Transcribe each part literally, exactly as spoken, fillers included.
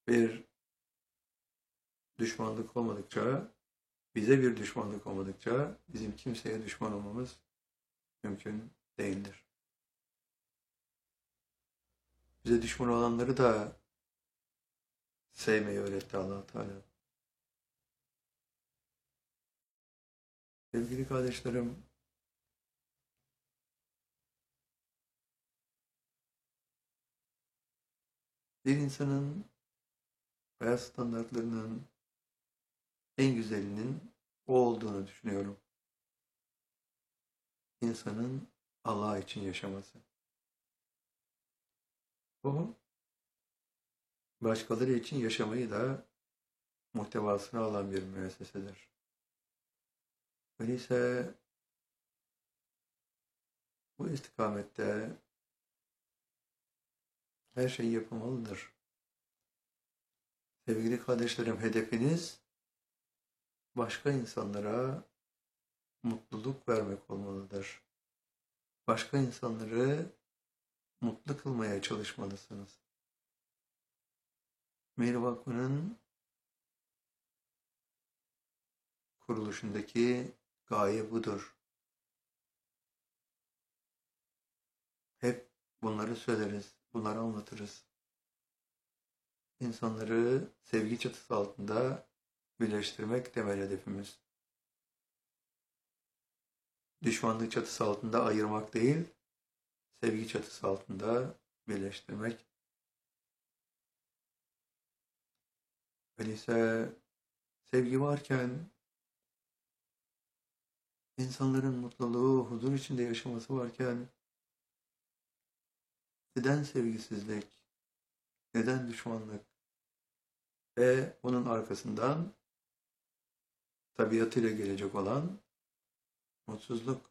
Bir düşmanlık olmadıkça, bize bir düşmanlık olmadıkça bizim kimseye düşman olmamız mümkün değildir. Bize düşman olanları da sevmeyi öğretti Allah Teala. Sevgili kardeşlerim, bir insanın hayat standartlarının en güzelinin o olduğunu düşünüyorum. İnsanın Allah için yaşaması. O, başkaları için yaşamayı da muhtevasına alan bir müessesedir. Öyleyse bu istikamette her şey yapılmalıdır. Sevgili kardeşlerim, hedefiniz başka insanlara mutluluk vermek olmalıdır. Başka insanları mutlu kılmaya çalışmalısınız. Meyri Vakfı'nın kuruluşundaki gaye budur. Hep bunları söyleriz, bunları anlatırız. İnsanları sevgi çatısı altında birleştirmek temel hedefimiz. Düşmanlık çatısı altında ayırmak değil, sevgi çatısı altında birleştirmek. Öyleyse sevgi varken, insanların mutluluğu, huzur içinde yaşaması varken, neden sevgisizlik, neden düşmanlık ve bunun arkasından tabiatıyla gelecek olan mutsuzluk.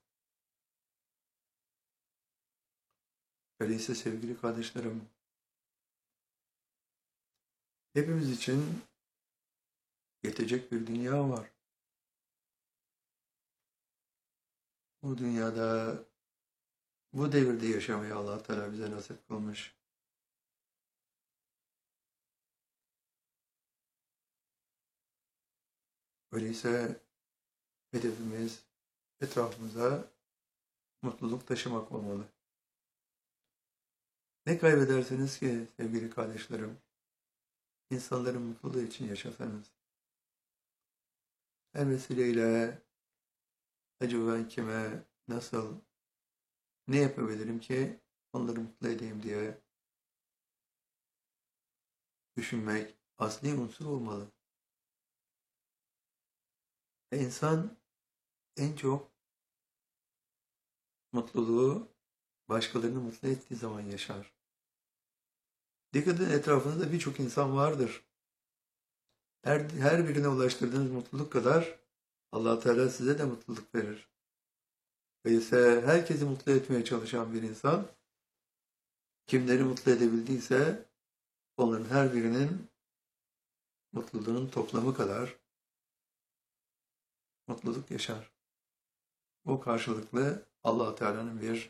Öyleyse sevgili kardeşlerim, hepimiz için yetecek bir dünya var. Bu dünyada, bu devirde yaşamayı Allah Teala bize nasip kılmış. Öyleyse hedefimiz etrafımıza mutluluk taşımak olmalı. Ne kaybedersiniz ki sevgili kardeşlerim? İnsanların mutluluğu için yaşasanız. Her vesileyle acaba ben kime, nasıl, ne yapabilirim ki onları mutlu edeyim diye düşünmek asli unsur olmalı. E insan en çok mutluluğu başkalarını mutlu ettiği zaman yaşar. Dikkat edin, etrafınızda birçok insan vardır. Her, her birine ulaştırdığınız mutluluk kadar Allah Teala size de mutluluk verir. Öyleyse herkesi mutlu etmeye çalışan bir insan, kimleri mutlu edebildiyse onların her birinin mutluluğunun toplamı kadar mutluluk yaşar. Bu karşılıklı Allah Teala'nın bir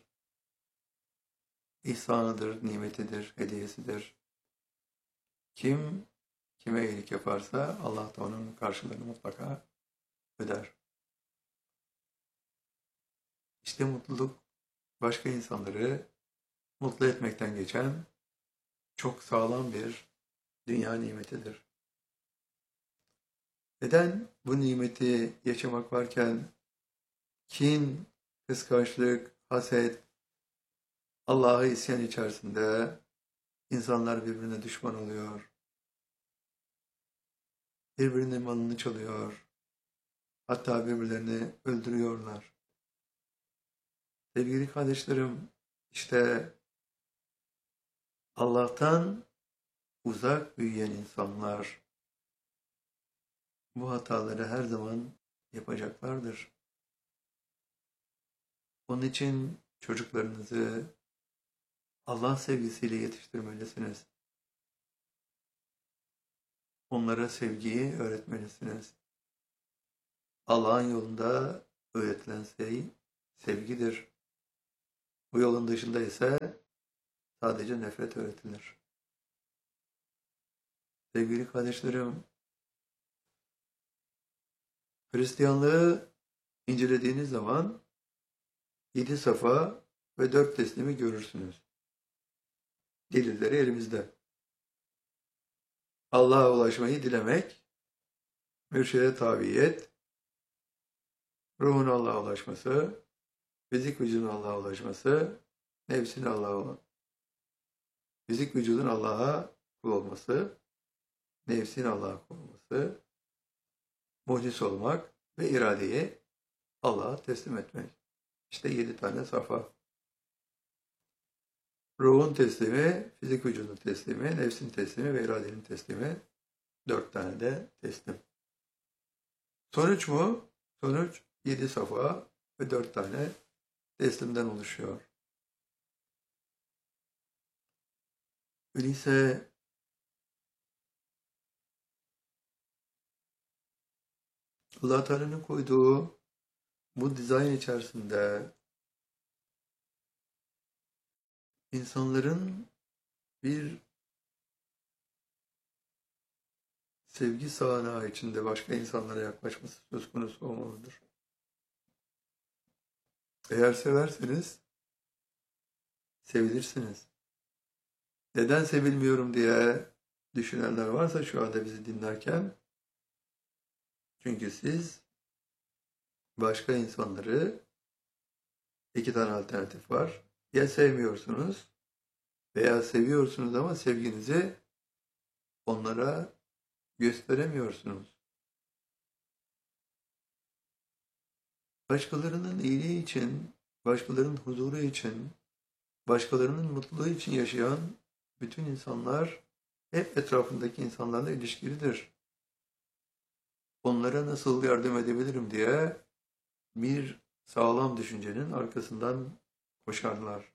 ihsanıdır, nimetidir, hediyesidir. Kim kime iyilik yaparsa Allah da onun karşılığını mutlaka öder. İşte mutluluk başka insanları mutlu etmekten geçen çok sağlam bir dünya nimetidir. Neden bu nimeti yaşamak varken kin, kıskançlık, haset, Allah'a isyan içerisinde insanlar birbirine düşman oluyor, birbirinin malını çalıyor, hatta birbirlerini öldürüyorlar. Sevgili kardeşlerim, işte Allah'tan uzak büyüyen insanlar bu hataları her zaman yapacaklardır. Onun için çocuklarınızı Allah sevgisiyle yetiştirmelisiniz. Onlara sevgiyi öğretmelisiniz. Allah'ın yolunda öğretilen şey sevgidir. Bu yolun dışında ise sadece nefret öğretilir. Sevgili kardeşlerim, Hristiyanlığı incelediğiniz zaman yedi safa ve dört teslimi görürsünüz. Delilleri elimizde. Allah'a ulaşmayı dilemek, mürşide tabiyet, ruhun Allah'a ulaşması, fizik vücudun Allah'a ulaşması, nefsin Allah'a, fizik vücudun Allah'a kul olması, nefsin Allah'a kul olması, muhlis olmak ve iradeyi Allah'a teslim etmek. İşte yedi tane safa. Ruhun teslimi, fizik vücudun teslimi, nefsin teslimi ve iradenin teslimi. Dört tane de teslim. Sonuç mu? Sonuç yedi safa ve dört tane teslimden oluşuyor. Öyleyse Allah Teala'nın koyduğu bu dizayn içerisinde insanların bir sevgi sahnağı içinde başka insanlara yaklaşması söz konusu olmalıdır. Eğer severseniz sevilirsiniz. Neden sevilmiyorum diye düşünenler varsa şu anda bizi dinlerken, çünkü siz başka insanları, iki tane alternatif var. Ya sevmiyorsunuz veya seviyorsunuz ama sevginizi onlara gösteremiyorsunuz. Başkalarının iyiliği için, başkalarının huzuru için, başkalarının mutluluğu için yaşayan bütün insanlar hep etrafındaki insanlarla ilişkilidir. Onlara nasıl yardım edebilirim diye bir sağlam düşüncenin arkasından koşarlar.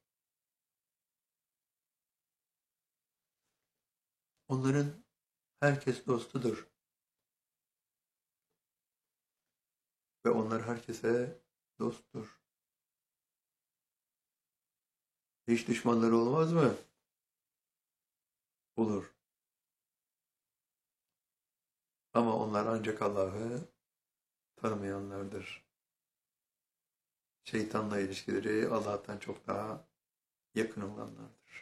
Onların herkes dostudur. Ve onlar herkese dosttur. Hiç düşmanları olmaz mı? Olur. Ama onlar ancak Allah'ı tanımayanlardır. Şeytanla ilişkileri Allah'tan çok daha yakın olanlardır.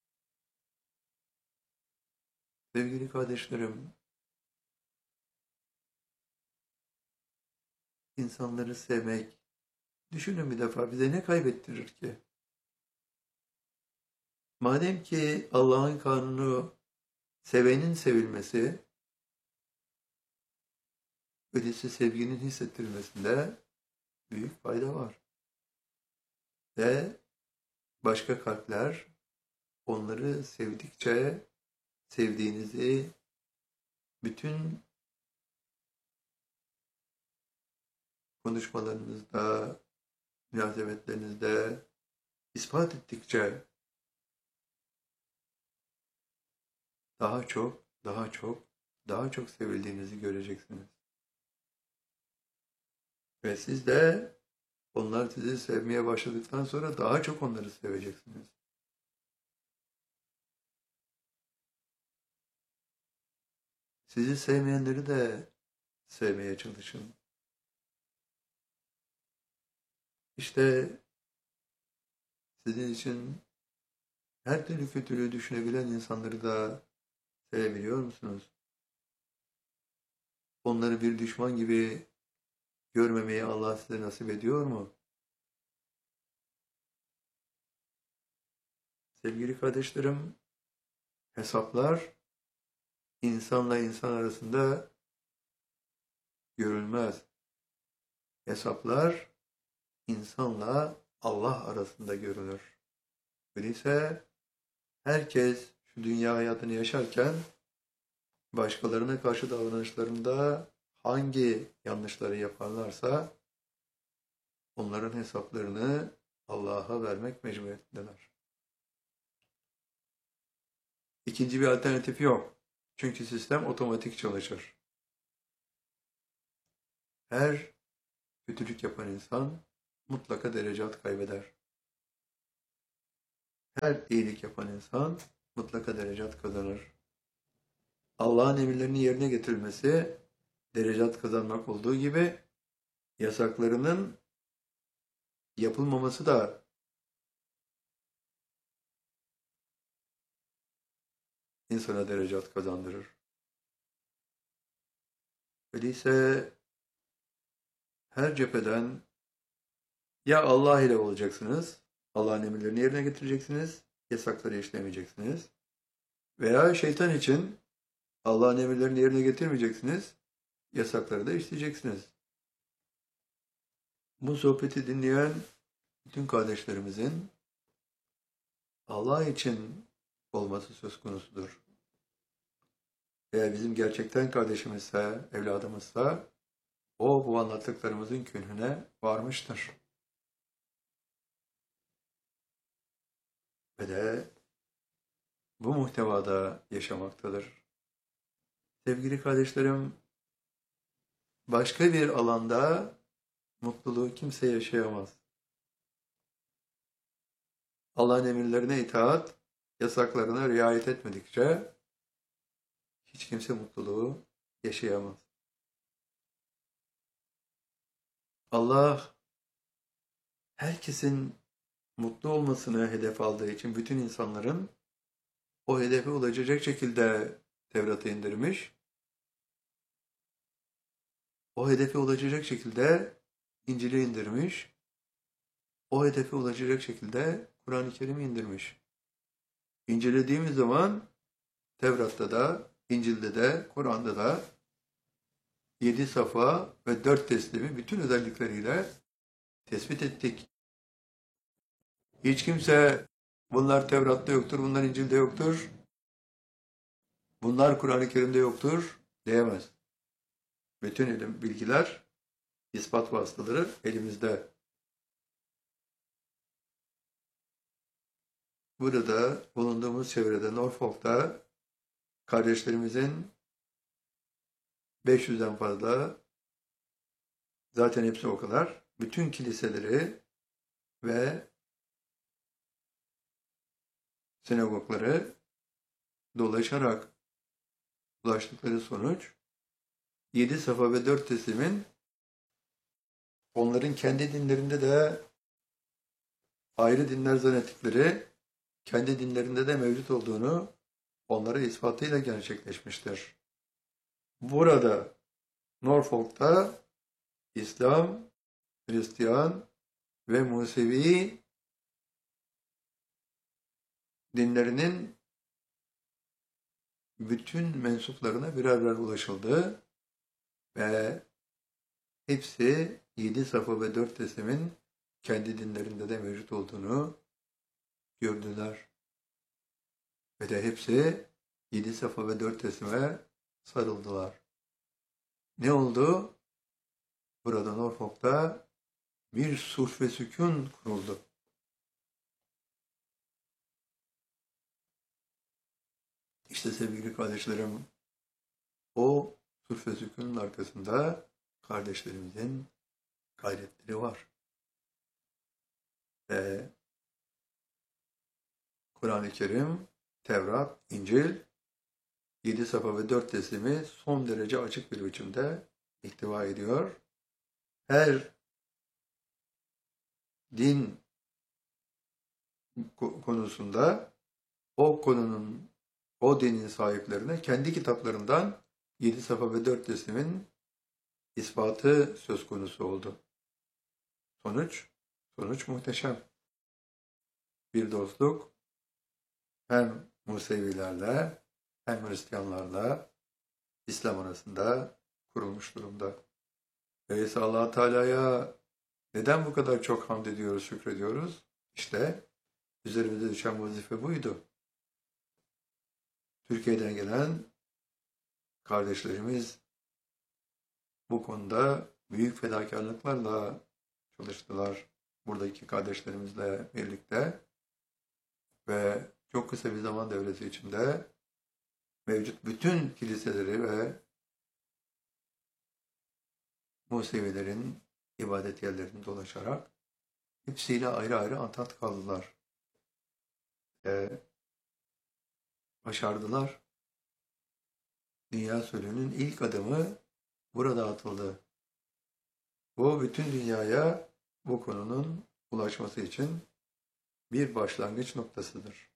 Sevgili kardeşlerim, insanları sevmek, düşünün bir defa bize ne kaybettirir ki? Madem ki Allah'ın kanunu sevenin sevilmesi, öyleyse sevginin hissettirilmesinde büyük fayda var. Ve başka kalpler onları sevdikçe sevdiğinizi bütün konuşmalarınızda, münasebetlerinizde ispat ettikçe daha çok, daha çok, daha çok sevildiğinizi göreceksiniz. Ve siz de onlar sizi sevmeye başladıktan sonra daha çok onları seveceksiniz. Sizi sevmeyenleri de sevmeye çalışın. İşte sizin için her türlü kötülüğü düşünebilen insanları da sevebiliyor musunuz? Onları bir düşman gibi görmemeyi Allah size nasip ediyor mu? Sevgili kardeşlerim, hesaplar insanla insan arasında görülmez. Hesaplar insanla Allah arasında görülür. Öyleyse herkes şu dünya hayatını yaşarken başkalarına karşı davranışlarında hangi yanlışları yaparlarsa onların hesaplarını Allah'a vermek mecburiyetindeler. İkinci bir alternatif yok. Çünkü sistem otomatik çalışır. Her kötülük yapan insan mutlaka derecat kaybeder. Her iyilik yapan insan mutlaka derecat kazanır. Allah'ın emirlerini yerine getirilmesi derecat kazanmak olduğu gibi yasaklarının yapılmaması da insana derecat kazandırır. Öyleyse her cepheden ya Allah ile olacaksınız, Allah'ın emirlerini yerine getireceksiniz, yasakları işlemeyeceksiniz. Veya şeytan için Allah'ın emirlerini yerine getirmeyeceksiniz, yasakları da işleyeceksiniz. Bu sohbeti dinleyen bütün kardeşlerimizin Allah için olması söz konusudur. Eğer bizim gerçekten kardeşimizse, evladımızsa, o bu anlattıklarımızın künhüne varmıştır. Ve de bu muhtevada yaşamaktadır. Sevgili kardeşlerim, başka bir alanda mutluluğu kimse yaşayamaz. Allah'ın emirlerine itaat, yasaklarına riayet etmedikçe hiç kimse mutluluğu yaşayamaz. Allah herkesin mutlu olmasını hedef aldığı için bütün insanların o hedefe ulaşacak şekilde Tevrat'ı indirmiş. O hedefe ulaşacak şekilde İncil'i indirmiş. O hedefe ulaşacak şekilde Kur'an-ı Kerim'i indirmiş. İncelediğimiz zaman Tevrat'ta da, İncil'de de, Kur'an'da da yedi safa ve dört teslimi bütün özellikleriyle tespit ettik. Hiç kimse bunlar Tevrat'ta yoktur, bunlar İncil'de yoktur, bunlar Kur'an-ı Kerim'de yoktur diyemez. Bütün ilim, bilgiler, ispat vasıtaları elimizde. Burada bulunduğumuz çevrede Norfolk'ta kardeşlerimizin beş yüzden fazla, zaten hepsi o kadar, bütün kiliseleri ve sinagogları dolaşarak ulaştıkları sonuç yedi safa ve dört teslimin onların kendi dinlerinde de ayrı dinler zannettikleri kendi dinlerinde de mevcut olduğunu onlara ispatıyla gerçekleşmiştir. Burada Norfolk'ta İslam, Hristiyan ve Musevi dinlerinin bütün mensuplarına birer birer ulaşıldı ve hepsi yedi safa ve dört teslimin kendi dinlerinde de mevcut olduğunu gördüler. Ve de hepsi yedi safa ve dört teslime sarıldılar. Ne oldu? Burada Norfolk'ta bir sulh ve sükun kuruldu. İşte sevgili kardeşlerim, o sulh ve sükunun arkasında kardeşlerimizin gayretleri var. Ve Kur'an-ı Kerim, Tevrat, İncil, yedi safa ve dört teslimi son derece açık bir biçimde ihtiva ediyor. Her din konusunda o konunun, o dinin sahiplerine kendi kitaplarından yedi safa ve dört teslimin ispatı söz konusu oldu. Sonuç, sonuç muhteşem. Bir dostluk hem Musevilerle hem Hristiyanlarla İslam arasında kurulmuş durumda. Öyleyse Allah Teala'ya neden bu kadar çok hamd ediyoruz, şükrediyoruz? İşte üzerimize düşen vazife buydu. Türkiye'den gelen kardeşlerimiz bu konuda büyük fedakarlıklarla çalıştılar. Buradaki kardeşlerimizle birlikte ve çok kısa bir zaman devresi içinde mevcut bütün kiliseleri ve Musevilerin ibadet yerlerini dolaşarak hepsiyle ayrı ayrı antat kaldılar. E, başardılar. dünya sulhünün ilk adımı burada atıldı. Bu bütün dünyaya bu konunun ulaşması için bir başlangıç noktasıdır.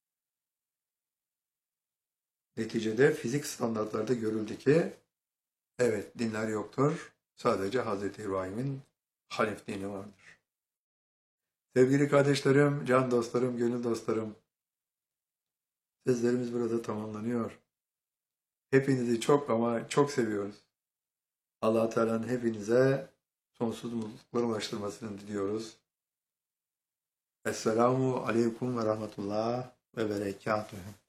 Neticede fizik standartlarda görüldü ki evet dinler yoktur. Sadece Hazreti İbrahim'in Hanif dini vardır. Sevgili kardeşlerim, can dostlarım, gönül dostlarım, sözlerimiz burada tamamlanıyor. Hepinizi çok ama çok seviyoruz. Allah Teala'nın hepinize sonsuz mutluluklar ulaştırmasını diliyoruz. Esselamu Aleyküm ve Rahmetullah ve Berekatuhu.